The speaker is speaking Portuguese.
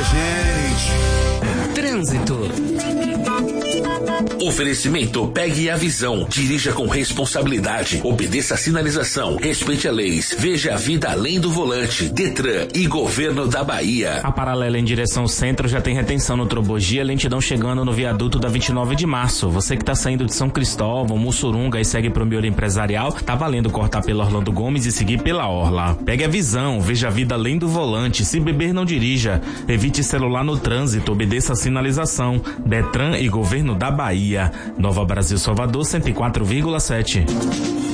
gente. Trânsito. Oferecimento Pegue a Visão. Dirija com responsabilidade. Obedeça a sinalização. Respeite a leis. Veja a vida além do volante. Detran e Governo da Bahia. A paralela em direção ao centro já tem retenção no Trobogia, lentidão chegando no viaduto da 29 de março. Você que está saindo de São Cristóvão, Mussurunga e segue para o Miolo Empresarial, tá valendo cortar pela Orlando Gomes e seguir pela Orla. Pegue a visão. Veja a vida além do volante. Se beber, não dirija. Evite celular no trânsito. Obedeça a sinalização. Detran e Governo da Bahia. Nova Brasil Salvador 104,7.